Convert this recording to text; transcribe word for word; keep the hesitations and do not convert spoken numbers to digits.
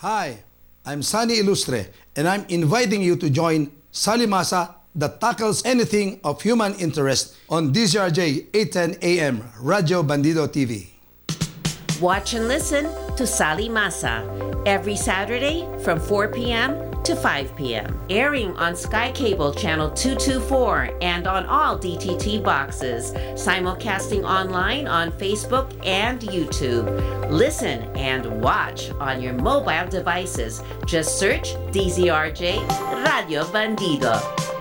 Hi, I'm Sunny Ilustre, and I'm inviting you to join Salimasa that tackles anything of human interest on D Z R J eight ten A M Radio Bandido T V. Watch and listen to Sali Masa every Saturday from four p.m. to five p.m. Airing on Sky Cable Channel two twenty-four and on all D T T boxes. Simulcasting online on Facebook and YouTube. Listen and watch on your mobile devices. Just search D Z R J Radio Bandido.